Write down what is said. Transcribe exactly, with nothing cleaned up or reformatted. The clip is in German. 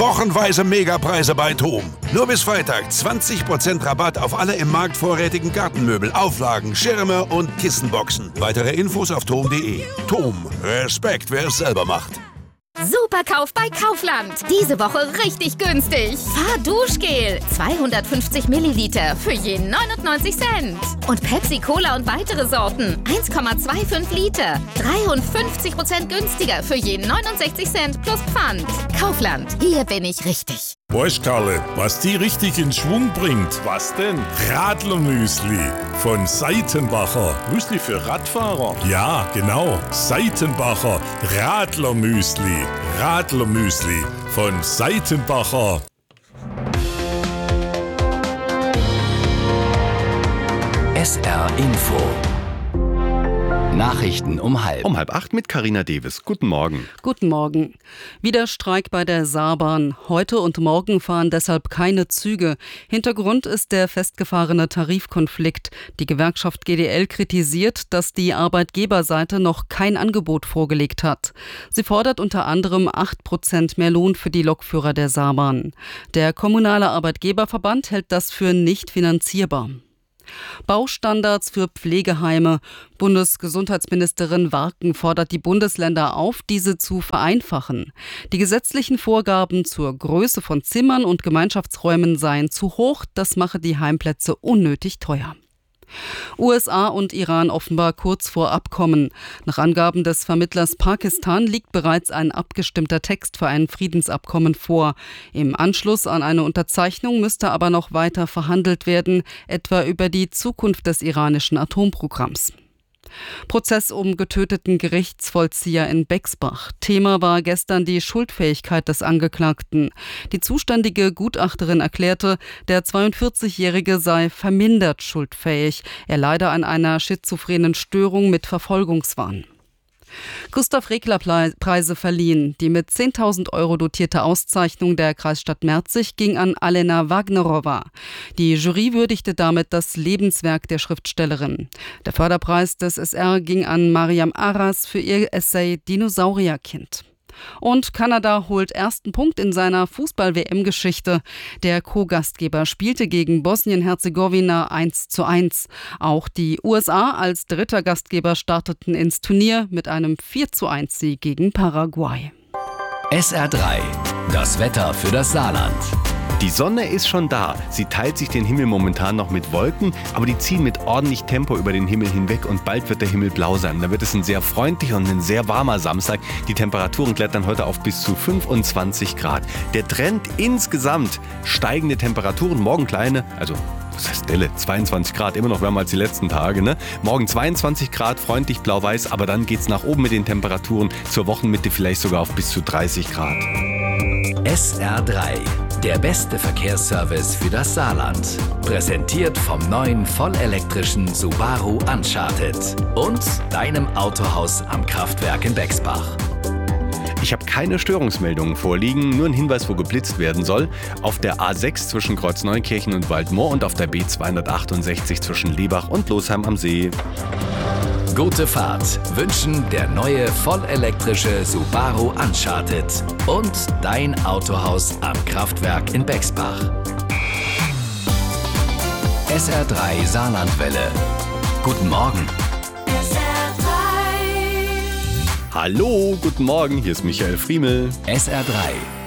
Wochenweise Megapreise bei TOM. Nur bis Freitag zwanzig Prozent Rabatt auf alle im Markt vorrätigen Gartenmöbel, Auflagen, Schirme und Kissenboxen. Weitere Infos auf tom punkt de. TOM. Respekt, wer es selber macht. Superkauf bei Kaufland. Diese Woche richtig günstig. Fahrduschgel. zweihundertfünfzig Milliliter für je neunundneunzig Cent. Und Pepsi Cola und weitere Sorten. eins Komma fünfundzwanzig Liter. dreiundfünfzig Prozent günstiger für je neunundsechzig Cent plus Pfand. Kaufland. Hier bin ich richtig. Weißt Karle, was die richtig in Schwung bringt? Was denn? Radlermüsli von Seitenbacher. Müsli für Radfahrer? Ja, genau. Seitenbacher Radlermüsli. Radlermüsli von Seitenbacher. S R Info. Nachrichten um halb. Um halb acht mit Carina Davis. Guten Morgen. Guten Morgen. Wieder Streik bei der Saarbahn. Heute und morgen fahren deshalb keine Züge. Hintergrund ist der festgefahrene Tarifkonflikt. Die Gewerkschaft G D L kritisiert, dass die Arbeitgeberseite noch kein Angebot vorgelegt hat. Sie fordert unter anderem acht Prozent mehr Lohn für die Lokführer der Saarbahn. Der kommunale Arbeitgeberverband hält das für nicht finanzierbar. Baustandards für Pflegeheime. Bundesgesundheitsministerin Warken fordert die Bundesländer auf, diese zu vereinfachen. Die gesetzlichen Vorgaben zur Größe von Zimmern und Gemeinschaftsräumen seien zu hoch, das mache die Heimplätze unnötig teuer. U S A und Iran offenbar kurz vor Abkommen. Nach Angaben des Vermittlers Pakistan liegt bereits ein abgestimmter Text für ein Friedensabkommen vor. Im Anschluss an eine Unterzeichnung müsste aber noch weiter verhandelt werden, etwa über die Zukunft des iranischen Atomprogramms. Prozess um getöteten Gerichtsvollzieher in Bexbach. Thema war gestern die Schuldfähigkeit des Angeklagten. Die zuständige Gutachterin erklärte, der zweiundvierzigjährige sei vermindert schuldfähig. Er leide an einer schizophrenen Störung mit Verfolgungswahn. Gustav-Regler-Preise verliehen. Die mit zehntausend Euro dotierte Auszeichnung der Kreisstadt Merzig ging an Alena Wagnerowa. Die Jury würdigte damit das Lebenswerk der Schriftstellerin. Der Förderpreis des S R ging an Mariam Aras für ihr Essay Dinosaurierkind. Und Kanada holt ersten Punkt in seiner Fußball-W M-Geschichte. Der Co-Gastgeber spielte gegen Bosnien-Herzegowina eins zu eins. Auch die U S A als dritter Gastgeber starteten ins Turnier mit einem vier zu eins Sieg gegen Paraguay. S R drei. Das Wetter für das Saarland. Die Sonne ist schon da. Sie teilt sich den Himmel momentan noch mit Wolken, aber die ziehen mit ordentlich Tempo über den Himmel hinweg und bald wird der Himmel blau sein. Dann wird es ein sehr freundlicher und ein sehr warmer Samstag. Die Temperaturen klettern heute auf bis zu fünfundzwanzig Grad. Der Trend insgesamt steigende Temperaturen, morgen kleine, also was heißt Delle, zweiundzwanzig Grad, immer noch wärmer als die letzten Tage, ne? Morgen zweiundzwanzig Grad, freundlich blau-weiß, aber dann geht's nach oben mit den Temperaturen, zur Wochenmitte vielleicht sogar auf bis zu dreißig Grad. S R drei. Der beste Verkehrsservice für das Saarland. Präsentiert vom neuen vollelektrischen Subaru Uncharted und deinem Autohaus am Kraftwerk in Bexbach. Ich habe keine Störungsmeldungen vorliegen, nur ein Hinweis, wo geblitzt werden soll. Auf der A sechs zwischen Kreuzneunkirchen und Waldmoor und auf der B zweihundertachtundsechzig zwischen Lebach und Losheim am See. Gute Fahrt wünschen der neue vollelektrische Subaru Uncharted und dein Autohaus am Kraftwerk in Bexbach. S R drei Saarlandwelle. Guten Morgen. S R drei. Hallo, guten Morgen, hier ist Michael Friemel. S R drei.